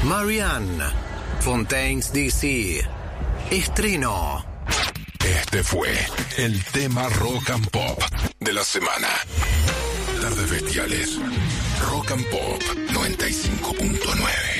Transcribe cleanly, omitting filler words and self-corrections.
Marianne, Fontaines DC. Estreno. Este fue el tema Rock and Pop de la semana. Tardes Bestiales. Rock and Pop 95.9.